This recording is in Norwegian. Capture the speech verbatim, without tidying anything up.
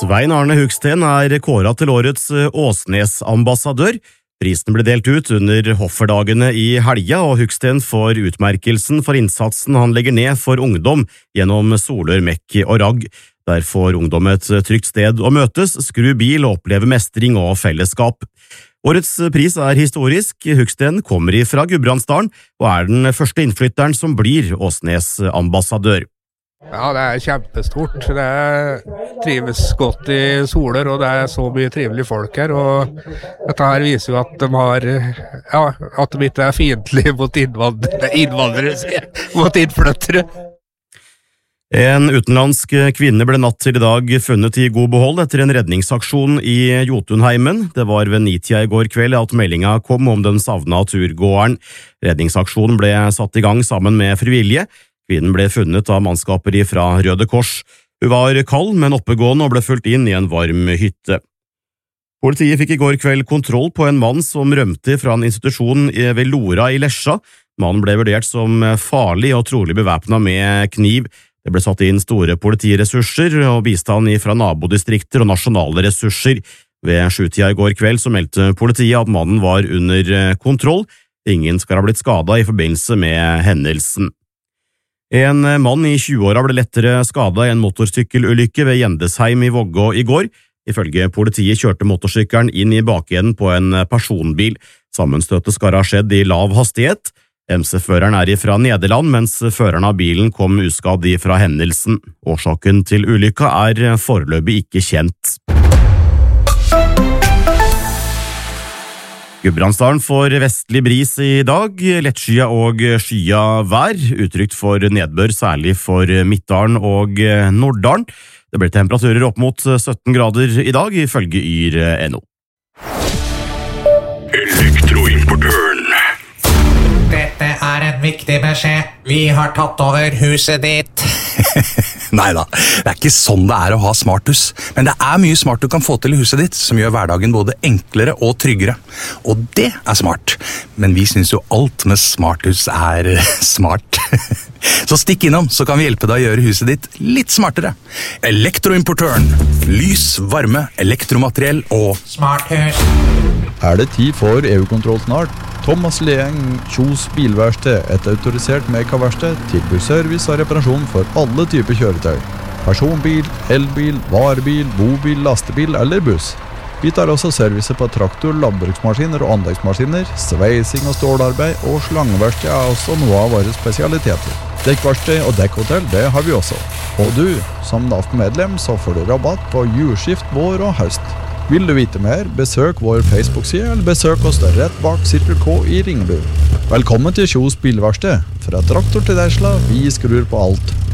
Svein Arne Hugsten er kåret til årets Åsnes-ambassadør. Prisen ble delt ut under hofferdagene i helga, og Hugsten får utmerkelsen for innsatsen han legger ned for ungdom gjennom Solør, Mekk og Ragg. Der får ungdom et trygt sted å møtes, skru bil og oppleve mestring og fellesskap. Årets pris er historisk. Hugsten kommer ifra Gudbrandsdalen og er den første innflytteren som blir Åsnes-ambassadør. Ja, det er kjempestort. Det er, trives godt i Solør, og det er så mye trivelige folk her, og dette her viser jo at de har, ja, at de ikke er fiendtlige mot innvandrere, innvandrere, mot innflyttere. En utenlandsk kvinne ble natt til i dag funnet i god behold etter en redningsaksjon i Jotunheimen. Det var ved nitida i går kveld at meldinga kom om den savna turgåeren. Redningsaksjonen ble satt i gang sammen med frivillige. Kvinnen ble funnet av mannskaper fra Røde Kors. Hun var kald, men oppegående og ble fulgt inn i en varm hytte. Politiet fikk i går kveld kontroll på en mann som rømte fra en institusjon ved Lora i Lesja. Mannen ble vurdert som farlig og trolig bevæpnet med kniv. Det ble satt inn store politiressurser og bistand fra nabodistrikter og nasjonale ressurser. Ved sjutida i går kveld så meldte politiet at mannen var under kontroll. Ingen skal ha blitt skadet i forbindelse med hendelsen. En mann i tjueåra ble lettere skadet i en motorsykkelulykke ved Gjendesheim i Vågå i går. Ifølge politiet kjørte motorsykkelen inn i bakenden på en personbil. Sammenstøtet skal ha skjedd i lav hastighet. M C-føreren er fra Nederland, mens føreren av bilen kom uskadd fra hendelsen. Årsaken til ulykka er foreløpig ikke kjent. Gudbrandsdalen får vestlig bris i dag, lettskya og skya vær, utrygt for nedbør særlig for Midtdalen og Norddalen. Det blir temperaturer opp mot sytten grader i dag, ifølge yr punktum no. Elektroimportøren. Dette er en viktig beskjed. Vi har tatt over huset ditt. Neida, det er ikke sånn det er å ha smarthus. Men det er mye smart du kan få til i huset ditt, som gjør hverdagen både enklere og tryggere. Og det er smart. Men vi synes jo alt med smarthus er smart. Så stikk innom, så kan vi hjelpe deg å gjøre huset ditt litt smartere. Elektroimportøren. Lys, varme, elektromateriell og smarthus. Er det tid for E U-kontroll snart? Thomas Leeng, Kjos bilverksted, et autorisert Meka-verksted, tilbyr service og reparasjon for alle typer kjøretøy. Personbil, elbil, varebil, bobil, lastebil eller buss. Vi tar også service på traktor, landbruksmaskiner og anleggsmaskiner, sveising og stålarbeid, og slangeverksted er også noe av våre spesialiteter. Dekkverksted og dekkhotell, det har vi også. Og du, som N A F-medlem, så får du rabatt på jordskift, vår og høst. Vil du vite mer, besøk vår Facebook-side, eller besøk oss rett bak Circle K i Ringebu. Velkommen til Kjos bilverksted. Fra traktor til Desla, vi skrur på alt.